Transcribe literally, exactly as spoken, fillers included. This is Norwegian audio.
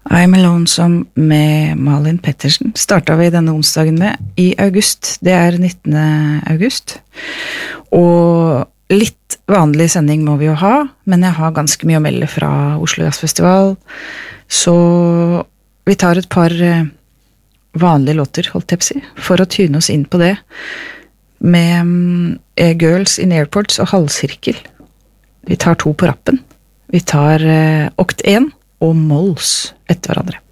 I'm Lonesome med Malin Pettersen startet vi denne onsdagen med i august. Det er nittende august. Og litt vanlig sending må vi jo ha, men jeg har ganske mye å melde fra Oslo Jazzfestival. Så vi tar et par vanlige låter, holdt jeg på å si, for å tyne oss inn på det. Med um, Girls in Airports og Halvsirkel. Vi tar to på rappen. Vi tar uh, Okt en og Mols etter hverandre.